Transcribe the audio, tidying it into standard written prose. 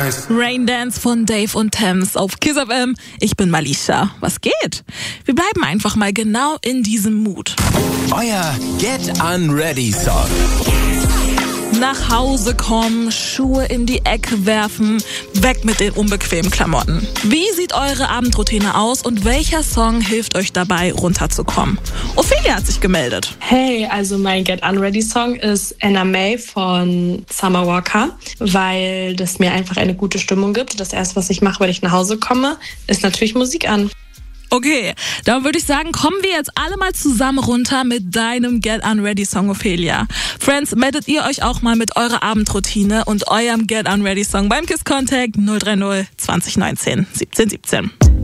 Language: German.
nice. Raindance von Dave und Thames auf Kiss FM. Ich bin Malisha. Was geht? Wir bleiben einfach mal genau in diesem Mood. Euer Get Unready Song. Nach Hause kommen, Schuhe in die Ecke werfen, weg mit den unbequemen Klamotten. Wie sieht eure Abendroutine aus und welcher Song hilft euch dabei, runterzukommen? Ophelia hat sich gemeldet. Hey, also mein Get Unready Song ist Anna May von Summer Walker, weil das mir einfach eine gute Stimmung gibt. Das erste, was ich mache, wenn ich nach Hause komme, ist natürlich Musik an. Okay, dann würde ich sagen, kommen wir jetzt alle mal zusammen runter mit deinem Get Unready Song, Ophelia. Friends, meldet ihr euch auch mal mit eurer Abendroutine und eurem Get Unready Song beim KISS Contact 030 2019 17 17.